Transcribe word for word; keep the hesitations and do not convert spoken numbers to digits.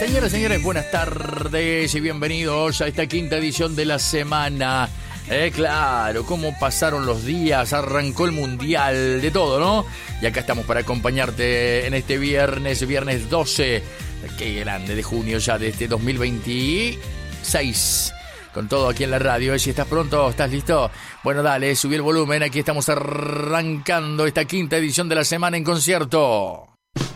Señoras y señores, buenas tardes y bienvenidos a esta quinta edición de la semana. Eh, claro, cómo pasaron los días, arrancó el mundial, de todo, ¿no? Y acá estamos para acompañarte en este viernes, viernes doce, qué grande, de junio ya de este dos mil veintiséis. Con todo aquí en la radio. Si estás pronto, ¿estás listo? Bueno, dale, subí el volumen, aquí estamos arrancando esta quinta edición de la semana en concierto.